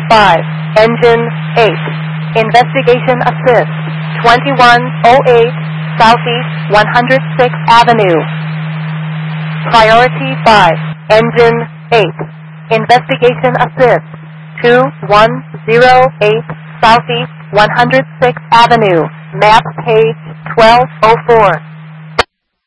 5, Engine 8, Investigation Assist, 2108 Southeast 106th Avenue. Priority 5, Engine 8, Investigation Assist, 2108 Southeast 106th Avenue, map page 1204.